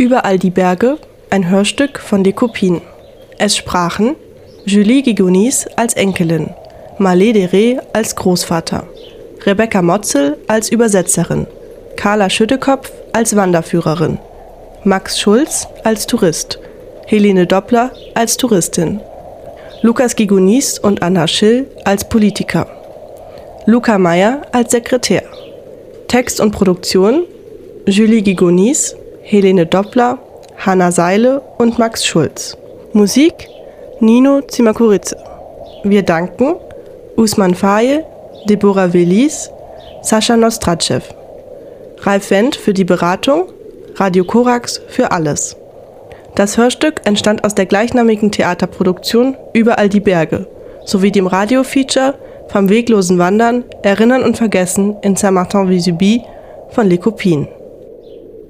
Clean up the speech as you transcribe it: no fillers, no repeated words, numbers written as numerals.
Überall die Berge, ein Hörstück von Les Copines. Es sprachen Julie Gigonis als Enkelin, Malé Deré als Großvater, Rebecca Motzel als Übersetzerin, Carla Schüttekopf als Wanderführerin, Max Schulz als Tourist, Helene Doppler als Touristin, Lukas Gigonis und Anna Schill als Politiker, Luca Meyer als Sekretär. Text und Produktion Julie Gigonis, Helene Doppler, Hanna Seile und Max Schulz. Musik Nino Tsimakurize. Wir danken Usman Faye, Deborah Velis, Sascha Nostratschew, Ralf Wendt für die Beratung, Radio Korax für alles. Das Hörstück entstand aus der gleichnamigen Theaterproduktion Überall die Berge sowie dem Radiofeature Vom weglosen Wandern, Erinnern und Vergessen in Saint-Martin-Vésubie von Les Copines.